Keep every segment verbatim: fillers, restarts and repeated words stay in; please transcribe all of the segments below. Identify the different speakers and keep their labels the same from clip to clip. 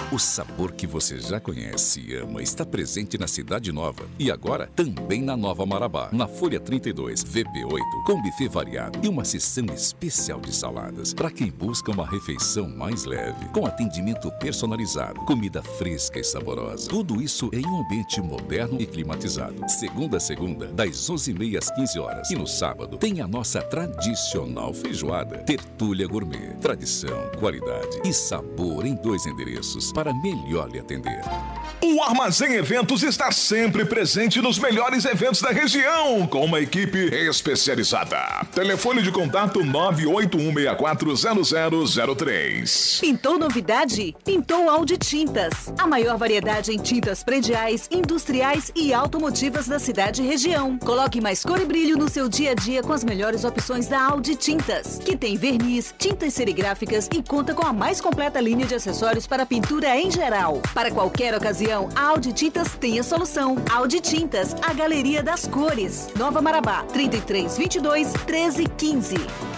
Speaker 1: O sabor que você já conhece e ama está presente na Cidade Nova e agora também na Nova Marabá, na Folha trinta e dois, V P oito, com buffet variado e uma seção especial de saladas para quem busca uma refeição mais leve, com atendimento personalizado, comida fresca e saborosa. Tudo isso em um ambiente moderno e climatizado. Segunda a segunda, das onze e meia às quinze horas. E no sábado tem a nossa tradicional feijoada. Tertúlia Gourmet. Tradição, qualidade e sabor em dois endereços para melhor lhe atender.
Speaker 2: O Armazém Eventos está sempre presente nos melhores eventos da região, com uma equipe especializada. Telefone de contato nove oito um seis quatro zero zero zero três.
Speaker 3: Pintou novidade? Pintou Audi Tintas. A maior variedade em tintas prediais, industriais e automotivas da cidade e região. Coloque mais cor e brilho no seu dia a dia com as melhores opções da Audi Tintas, que tem verniz, tintas serigráficas e conta com a mais completa linha de acessórios para pintura em geral. Para qualquer ocasião, a Audi Tintas tem a solução. Audi Tintas, a galeria das cores. Nova Marabá, trinta e três, vinte e dois, treze, quinze.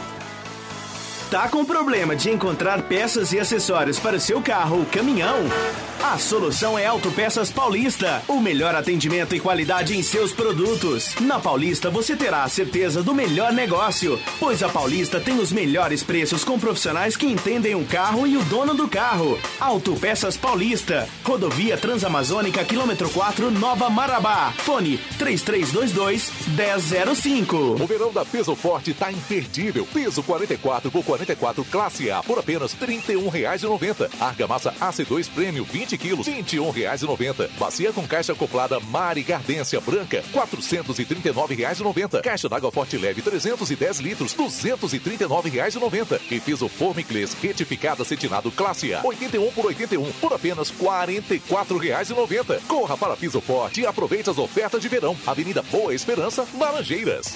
Speaker 4: Tá com problema de encontrar peças e acessórios para o seu carro ou caminhão? A solução é Autopeças Paulista. O melhor atendimento e qualidade em seus produtos. Na Paulista você terá a certeza do melhor negócio, pois a Paulista tem os melhores preços com profissionais que entendem o carro e o dono do carro. Autopeças Paulista. Rodovia Transamazônica, quilômetro quatro, Nova Marabá. Fone três três dois dois, um zero zero cinco.
Speaker 5: O verão da Peso Forte tá imperdível. Peso quarenta e quatro por quarenta e quatro Classe A por apenas trinta e um reais e noventa centavos. Argamassa A C dois Premium vinte quilos, vinte e um reais e noventa centavos. Bacia com caixa acoplada Mari Gardência Branca, quatrocentos e trinta e nove reais e noventa centavos. Caixa d'água Forte Leve trezentos e dez litros, duzentos e trinta e nove reais e noventa centavos. E piso forma inglês retificado acetinado Classe A, oitenta e um por oitenta e um por apenas quarenta e quatro reais e noventa centavos. Corra para Piso Forte e aproveite as ofertas de verão. Avenida Boa Esperança, Laranjeiras.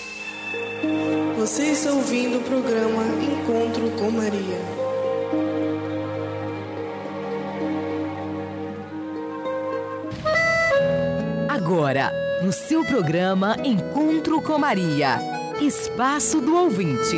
Speaker 6: Você está ouvindo o programa Encontro com Maria.
Speaker 7: Agora, no seu programa Encontro com Maria, Espaço do Ouvinte.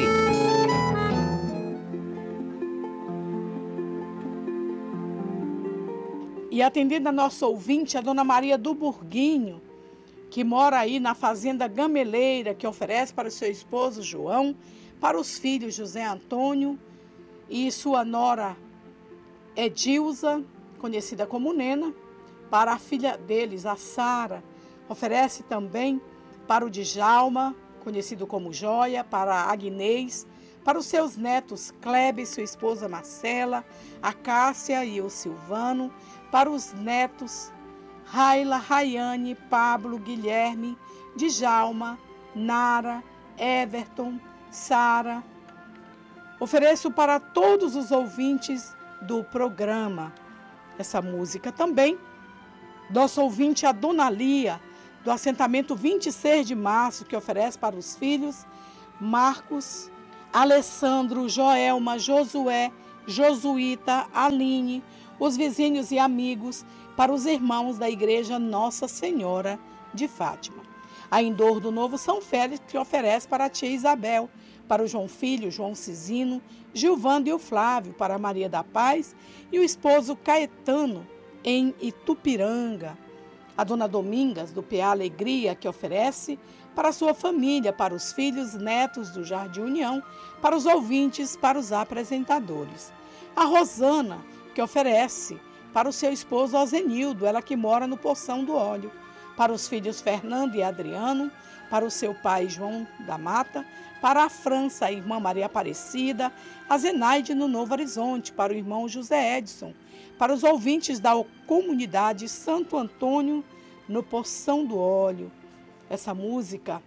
Speaker 8: E atendendo a nossa ouvinte, a dona Maria do Burguinho, que mora aí na fazenda Gameleira, que oferece para o seu esposo João, para os filhos José Antônio e sua nora Edilza, conhecida como Nena, para a filha deles, a Sara. Oferece também para o Djalma, conhecido como Joia, para a Agnês, para os seus netos Kleber e sua esposa Marcela, a Cássia e o Silvano, para os netos Raila, Rayane, Pablo, Guilherme, Djalma, Nara, Everton, Sara. Ofereço para todos os ouvintes do programa essa música também. Nosso ouvinte, a Dona Lia, do assentamento vinte e seis de março, que oferece para os filhos Marcos, Alessandro, Joelma, Josué, Josuíta, Aline, os vizinhos e amigos, para os irmãos da Igreja Nossa Senhora de Fátima. A Indor do Novo São Félix, que oferece para a tia Isabel, para o João Filho, João Cisino, Gilvando e o Flávio, para a Maria da Paz e o esposo Caetano, em Itupiranga. A Dona Domingas, do P A Alegria, que oferece para a sua família, para os filhos, netos do Jardim União, para os ouvintes, para os apresentadores. A Rosana, que oferece para o seu esposo Ozenildo, ela que mora no Poção do Óleo, para os filhos Fernando e Adriano, para o seu pai João da Mata, para a França, a irmã Maria Aparecida, a Zenaide no Novo Horizonte, para o irmão José Edson, para os ouvintes da comunidade Santo Antônio, no Poção do Óleo. Essa música,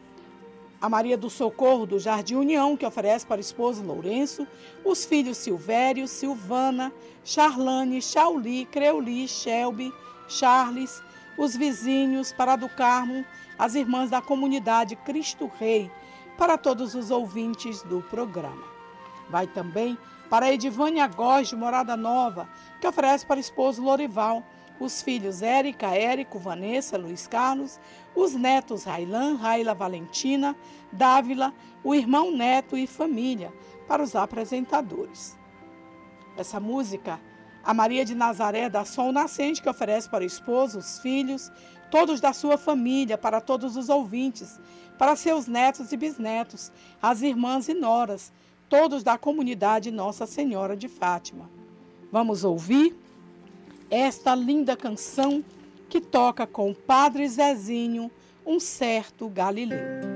Speaker 8: a Maria do Socorro, do Jardim União, que oferece para o esposo Lourenço, os filhos Silvério, Silvana, Charlane, Chauli, Creuli, Shelby, Charles, os vizinhos, para do Carmo, as irmãs da comunidade Cristo Rei, para todos os ouvintes do programa. Vai também para Edivânia Góes, de Morada Nova, que oferece para o esposo Lorival, os filhos Érica, Érico, Vanessa, Luiz Carlos, os netos Railan, Raila Valentina, Dávila, o irmão Neto e família, para os apresentadores. Essa música A Maria de Nazaré da Sol Nascente, que oferece para o esposo, os filhos, todos da sua família, para todos os ouvintes, para seus netos e bisnetos, as irmãs e noras, todos da comunidade Nossa Senhora de Fátima. Vamos ouvir esta linda canção que toca com o Padre Zezinho, Um Certo Galileu.